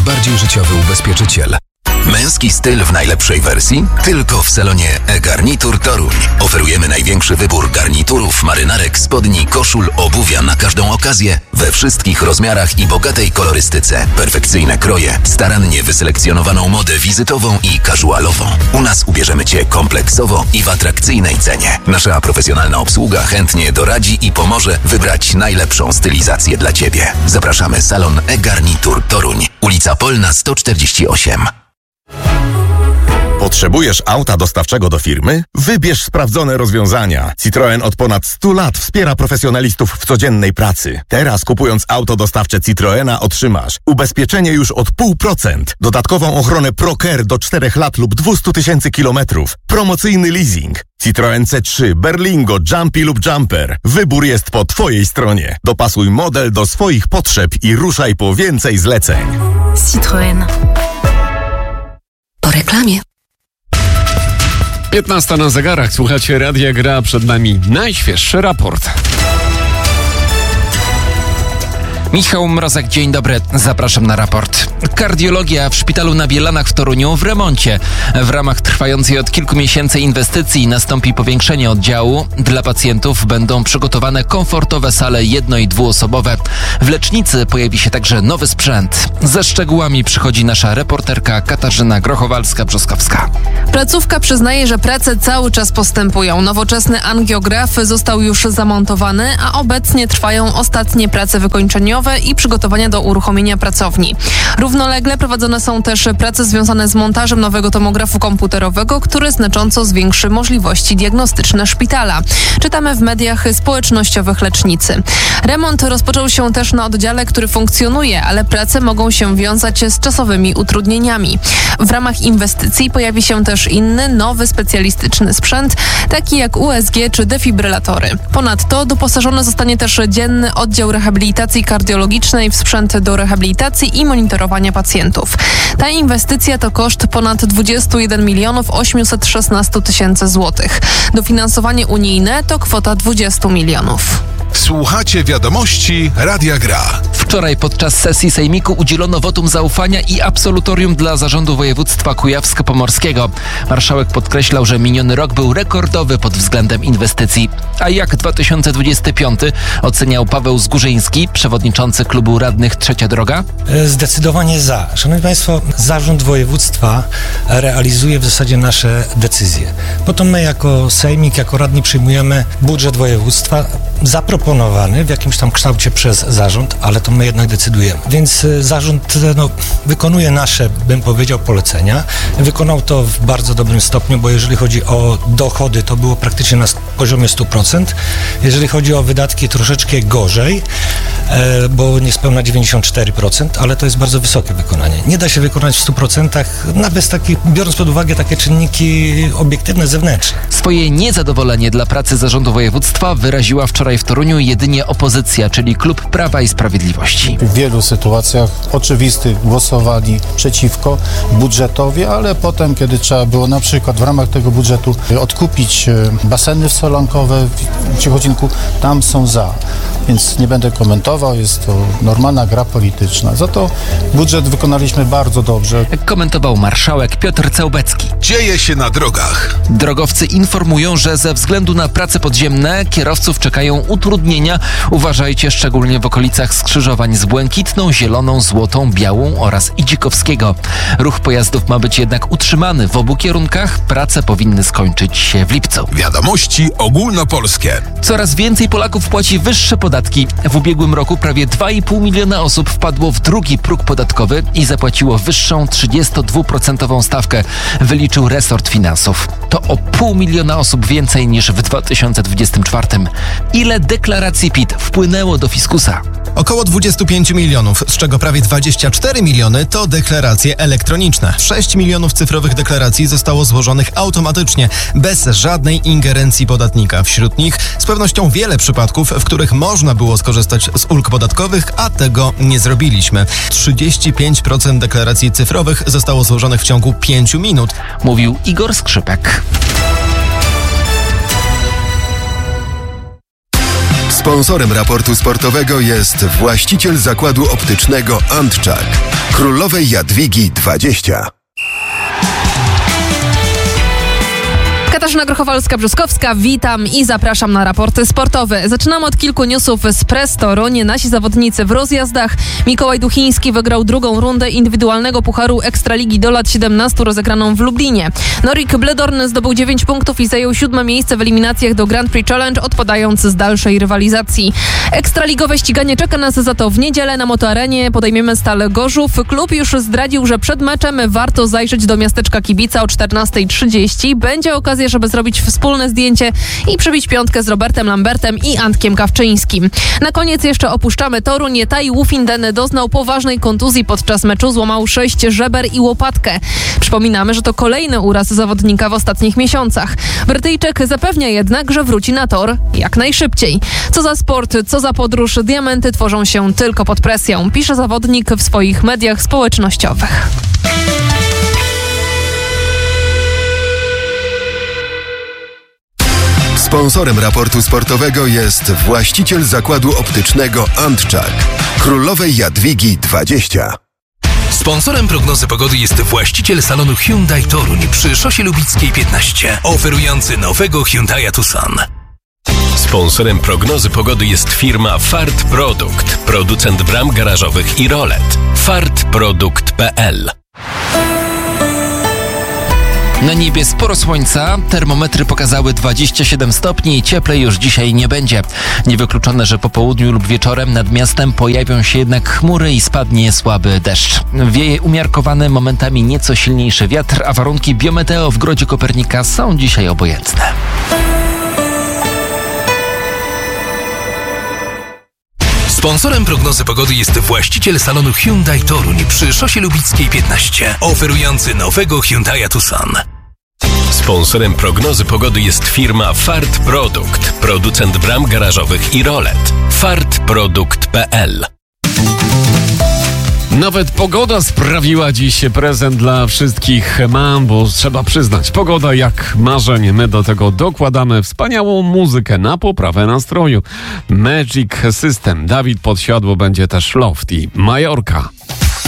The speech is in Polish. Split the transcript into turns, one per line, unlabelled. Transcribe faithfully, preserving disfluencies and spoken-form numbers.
najbardziej życiowy ubezpieczyciel.
Męski styl w najlepszej wersji? Tylko w salonie e-Garnitur Toruń. Oferujemy największy wybór garniturów, marynarek, spodni, koszul, obuwia na każdą okazję, we wszystkich rozmiarach i bogatej kolorystyce. Perfekcyjne kroje, starannie wyselekcjonowaną modę wizytową i casualową. U nas ubierzemy Cię kompleksowo i w atrakcyjnej cenie. Nasza profesjonalna obsługa chętnie doradzi i pomoże wybrać najlepszą stylizację dla Ciebie. Zapraszamy, salon e-Garnitur Toruń, ulica Polna sto czterdzieści osiem.
Potrzebujesz auta dostawczego do firmy? Wybierz sprawdzone rozwiązania. Citroen od ponad stu lat wspiera profesjonalistów w codziennej pracy. Teraz kupując auto dostawcze Citroena otrzymasz ubezpieczenie już od pół procent, dodatkową ochronę ProCare do czterech lat lub dwieście tysięcy kilometrów, promocyjny leasing. Citroen C trzy, Berlingo, Jumpy lub Jumper. Wybór jest po Twojej stronie. Dopasuj model do swoich potrzeb i ruszaj po więcej zleceń.
Citroen. Po reklamie.
piętnasta na zegarach. Słuchacie Radia Gra. Przed nami najświeższy raport.
Michał Mrozek, dzień dobry. Zapraszam na raport. Kardiologia w szpitalu na Bielanach w Toruniu w remoncie. W ramach trwającej od kilku miesięcy inwestycji nastąpi powiększenie oddziału. Dla pacjentów będą przygotowane komfortowe sale jedno- i dwuosobowe. W lecznicy pojawi się także nowy sprzęt. Ze szczegółami przychodzi nasza reporterka Katarzyna Grochowalska-Brzoskowska.
Placówka przyznaje, że prace cały czas postępują. Nowoczesny angiograf został już zamontowany, a obecnie trwają ostatnie prace wykończeniowe i przygotowania do uruchomienia pracowni. Równolegle prowadzone są też prace związane z montażem nowego tomografu komputerowego, który znacząco zwiększy możliwości diagnostyczne szpitala. Czytamy w mediach społecznościowych lecznicy. Remont rozpoczął się też na oddziale, który funkcjonuje, ale prace mogą się wiązać z czasowymi utrudnieniami. W ramach inwestycji pojawi się też inny, nowy specjalistyczny sprzęt, taki jak U S G czy defibrylatory. Ponadto doposażony zostanie też dzienny oddział rehabilitacji kardiologicznej w sprzęt do rehabilitacji i monitorowania pacjentów. Ta inwestycja to koszt ponad dwadzieścia jeden milionów osiemset szesnaście tysięcy złotych. Dofinansowanie unijne to kwota dwadzieścia milionów.
Słuchacie wiadomości Radia Gra.
Wczoraj podczas sesji sejmiku udzielono wotum zaufania i absolutorium dla Zarządu Województwa Kujawsko-Pomorskiego. Marszałek podkreślał, że miniony rok był rekordowy pod względem inwestycji. A jak dwa tysiące dwudziesty piąty oceniał Paweł Zgórzyński, przewodniczący klubu radnych Trzecia Droga?
Zdecydowanie za. Szanowni Państwo, Zarząd Województwa realizuje w zasadzie nasze decyzje. Po to my jako sejmik, jako radni przyjmujemy budżet województwa zaproponowany w jakimś tam kształcie przez zarząd, ale to my jednak decydujemy. Więc zarząd no, wykonuje nasze, bym powiedział, polecenia. Wykonał to w bardzo dobrym stopniu, bo jeżeli chodzi o dochody, to było praktycznie na poziomie stu procent. Jeżeli chodzi o wydatki, troszeczkę gorzej, e, bo niespełna dziewięćdziesiąt cztery procent, ale to jest bardzo wysokie wykonanie. Nie da się wykonać w stu procentach, nawet taki, biorąc pod uwagę takie czynniki obiektywne, zewnętrzne.
Swoje niezadowolenie dla pracy Zarządu Województwa wyraziła wczoraj w Toruniu jedynie opozycja, czyli Klub Prawa i Sprawiedliwości.
W wielu sytuacjach oczywistych głosowali przeciwko budżetowi, ale potem, kiedy trzeba było na przykład w ramach tego budżetu odkupić baseny solankowe w Ciechocinku, tam są za. Więc nie będę komentował, jest to normalna gra polityczna. Za to budżet wykonaliśmy bardzo dobrze.
Komentował marszałek Piotr Cełbecki.
Dzieje się na drogach.
Drogowcy informują, że ze względu na prace podziemne kierowców czekają utrudnienia. Uważajcie szczególnie w okolicach skrzyżowań z Błękitną, Zieloną, Złotą, Białą oraz Idzikowskiego. Ruch pojazdów ma być jednak utrzymany w obu kierunkach. Prace powinny skończyć się w lipcu.
Wiadomości ogólnopolskie.
Coraz więcej Polaków płaci wyższe podatki. W ubiegłym roku prawie dwa i pół miliona osób wpadło w drugi próg podatkowy i zapłaciło wyższą trzydziestodwuprocentową stawkę, wyliczył resort finansów. To o pół miliona osób więcej niż w dwa tysiące dwudziestym czwartym. Ile deklaracji P I T wpłynęło do fiskusa?
Około dwadzieścia pięć milionów, z czego prawie dwadzieścia cztery miliony to deklaracje elektroniczne. sześć milionów cyfrowych deklaracji zostało złożonych automatycznie, bez żadnej ingerencji podatnika. Wśród nich z pewnością wiele przypadków, w których można było skorzystać z ulg podatkowych, a tego nie zrobiliśmy. trzydzieści pięć procent deklaracji cyfrowych zostało złożonych w ciągu pięciu minut.
Mówił Igor Skrzypek.
Sponsorem raportu sportowego jest właściciel zakładu optycznego Antczak, Królowej Jadwigi dwadzieścia.
Katarzyna Grochowalska-Brzuskowska, witam i zapraszam na raporty sportowe. Zaczynamy od kilku newsów z Press Toruń. Nasi zawodnicy w rozjazdach. Mikołaj Duchiński wygrał drugą rundę indywidualnego Pucharu Ekstraligi do lat siedemnastu rozegraną w Lublinie. Norik Bledorny zdobył dziewięć punktów i zajął siódme miejsce w eliminacjach do Grand Prix Challenge, odpadając z dalszej rywalizacji. Ekstraligowe ściganie czeka nas za to w niedzielę na Motoarenie. Podejmiemy Stal Gorzów. Klub już zdradził, że przed meczem warto zajrzeć do miasteczka kibica o czternasta trzydzieści. Będzie okazja, żeby zrobić wspólne zdjęcie i przybić piątkę z Robertem Lambertem i Antkiem Kawczyńskim. Na koniec jeszcze opuszczamy Toruń. Tai Wufinden doznał poważnej kontuzji podczas meczu, złamał sześć żeber i łopatkę. Przypominamy, że to kolejny uraz zawodnika w ostatnich miesiącach. Brytyjczyk zapewnia jednak, że wróci na tor jak najszybciej. Co za sport, co za podróż, diamenty tworzą się tylko pod presją, pisze zawodnik w swoich mediach społecznościowych.
Sponsorem raportu sportowego jest właściciel zakładu optycznego Antczak, Królowej Jadwigi dwadzieścia.
Sponsorem prognozy pogody jest właściciel salonu Hyundai Toruń przy Szosie Lubickiej piętnaście, oferujący nowego Hyundai'a Tucson. Sponsorem prognozy pogody jest firma Fart Produkt, producent bram garażowych i rolet. fart produkt kropka p l.
Na niebie sporo słońca, termometry pokazały dwadzieścia siedem stopni i cieplej już dzisiaj nie będzie. Niewykluczone, że po południu lub wieczorem nad miastem pojawią się jednak chmury i spadnie słaby deszcz. Wieje umiarkowany, momentami nieco silniejszy wiatr, a warunki biometeo w Grodzie Kopernika są dzisiaj obojętne.
Sponsorem prognozy pogody jest właściciel salonu Hyundai Toruń przy Szosie Lubickiej piętnaście, oferujący nowego Hyundai'a Tucson. Sponsorem prognozy pogody jest firma Fart Produkt, producent bram garażowych i rolet. fart produkt kropka p l.
Nawet pogoda sprawiła dziś prezent dla wszystkich mam, bo trzeba przyznać, pogoda jak marzeń. My do tego dokładamy wspaniałą muzykę na poprawę nastroju. Magic System, Dawid Podsiadło, będzie też Lofty, Majorka.